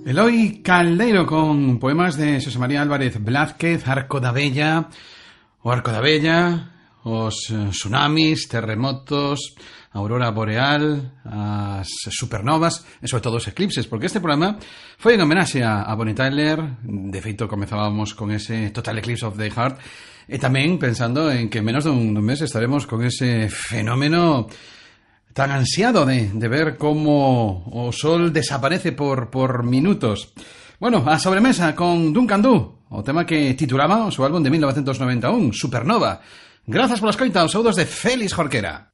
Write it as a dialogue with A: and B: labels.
A: Eloi Caldeiro con poemas de Xosé María Álvarez Blázquez, Arco da Vella, o Arco da Vella, os tsunamis, terremotos, a aurora boreal, as supernovas e sobre todo os eclipses, porque este programa foi en homenaxe a Bonnie Tyler. De feito, comezábamos con ese Total Eclipse of the Heart e tamén pensando en que en menos dun mes estaremos con ese fenómeno tan ansiado de ver como o sol desaparece por minutos. Bueno, a sobremesa con Duncan Du, o tema que titulaba o seu álbum de 1991, Supernova. Grazas pola escoita, os saúdos de Félix Jorquera.